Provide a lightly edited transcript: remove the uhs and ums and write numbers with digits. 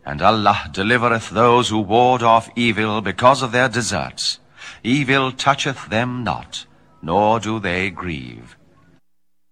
And Allah delivereth those who ward off evil because of their deserts. Evil toucheth them not, nor do they grieve.